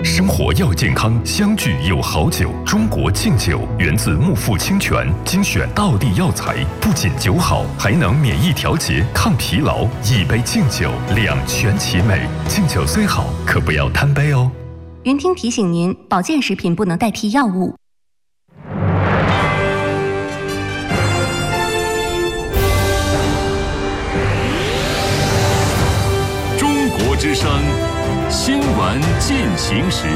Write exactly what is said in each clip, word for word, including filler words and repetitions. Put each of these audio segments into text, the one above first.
生活要健康，相聚有好酒。中国敬酒源自木富清泉，精选道地药材，不仅酒好，还能免疫调节、抗疲劳。一杯敬酒，两全其美。敬酒虽好，可不要贪杯哦。 云听提醒您，保健食品不能代替药物。 中国之声新闻进行时。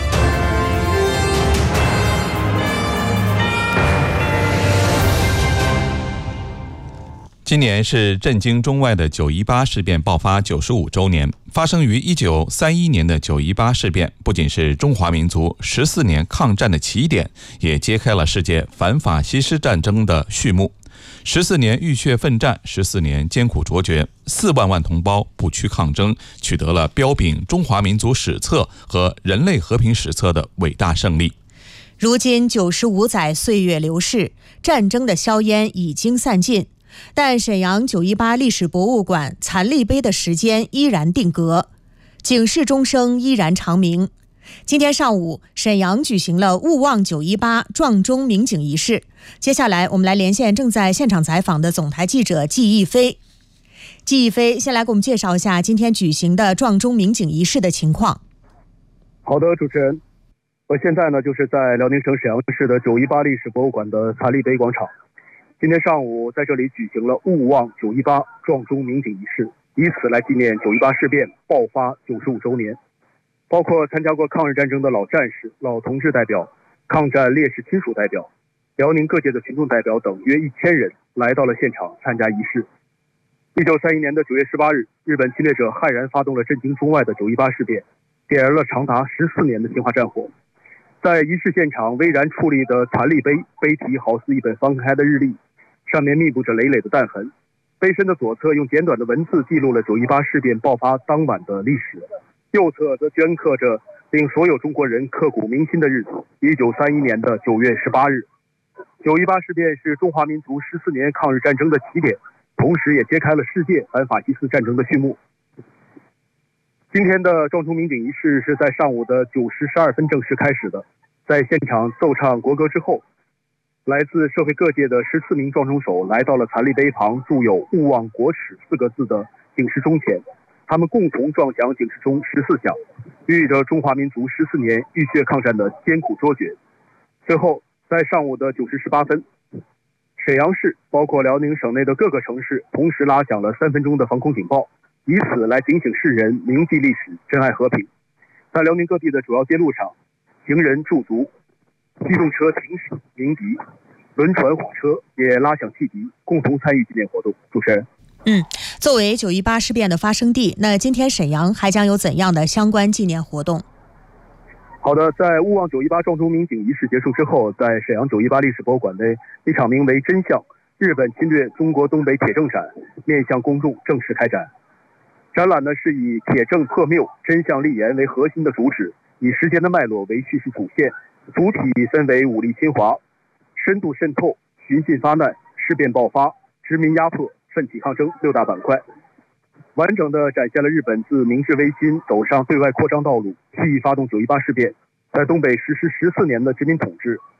今年是震惊中外的九一八事变爆发九十五周年。发生于一九三一年的九一八事变，不仅是中华民族十四年抗战的起点，也揭开了世界反法西斯战争的序幕。十四年浴血奋战，十四年艰苦卓绝，四万万同胞不屈抗争，取得了彪炳中华民族史册和人类和平史册的伟大胜利。 如今九十五载岁月流逝，战争的硝烟已经散尽，但沈阳九一八历史博物馆残历碑的时间依然定格，警示钟声依然长鸣。今天上午，沈阳举行了勿忘九一八撞钟鸣警仪式。接下来我们来连线正在现场采访的总台记者季逸飞。季逸飞，先来给我们介绍一下今天举行的撞钟鸣警仪式的情况。 好的，主持人，我现在呢就是在辽宁省沈阳市的九一八历史博物馆的残历碑广场。今天上午在这里举行了勿忘九一八撞钟鸣警仪式，以此来纪念九一八事变爆发九十五周年。包括参加过抗日战争的老战士、老同志代表、抗战烈士亲属代表、辽宁各界的群众代表等约一千人来到了现场参加仪式。一九三一年的九月十八日，日本侵略者悍然发动了震惊中外的九一八事变，点燃了长达十四年的侵华战火。在仪式现场巍然矗立的残历碑，碑题好似一本翻开的日历，上面密布着累累的弹痕。碑身的左侧用简短的文字记录了九一八事变爆发当晚的历史，右侧则镌刻着令所有中国人刻骨铭心的日子一九三一年的九月十八日。九一八事变是中华民族十四年抗日战争的起点，同时也揭开了世界反法西斯战争的序幕。今天的撞钟鸣警仪式是在上午的九时十二分正式开始的。在现场奏唱国歌之后，来自社会各界的十四名撞钟手来到了残历碑旁铸有勿忘国耻四个字的警示钟前，他们共同撞响警示钟十四响，寓意着中华民族十四年浴血抗战的艰苦卓绝。随后在上午的九时十八分，沈阳市包括辽宁省内的各个城市同时拉响了三分钟的防空警报，以此来警醒世人铭记历史，珍爱和平。在辽宁各地的主要街路上，行人驻足，机动车停驶鸣笛，轮船火车也拉响汽笛，共同参与纪念活动。主持人， 嗯，作为九一八事变的发生地，那今天沈阳还将有怎样的相关纪念活动？ 好的，在勿忘九一八撞钟鸣警仪式结束之后，在沈阳九一八历史博物馆内，一场名为“真相：日本侵略中国东北铁证展”面向公众正式开展。展览呢是以铁证破谬、真相立言为核心的主旨，以时间的脉络为叙事主线，主体分为武力侵华、深度渗透、寻衅发难、事变爆发、殖民压迫、奋起抗争六大板块，完整的展现了日本自明治维新走上对外扩张道路，蓄意发动九一八事变，在东北实施十四年的殖民统治，